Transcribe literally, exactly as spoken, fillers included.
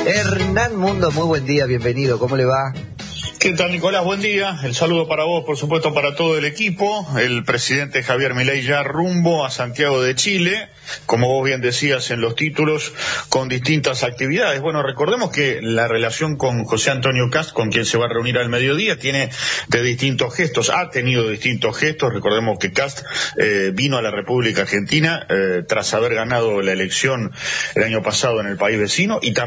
Hernán Mundo, muy buen día, bienvenido, ¿cómo le va? ¿Qué tal, Nicolás? Buen día. El saludo para vos, por supuesto, para todo el equipo. El presidente Javier Milei ya rumbo a Santiago de Chile, como vos bien decías en los títulos, con distintas actividades. Bueno, recordemos que la relación con José Antonio Kast, con quien se va a reunir al mediodía, tiene de distintos gestos, ha tenido distintos gestos. Recordemos que Kast eh, vino a la República Argentina eh, tras haber ganado la elección el año pasado en el país vecino y también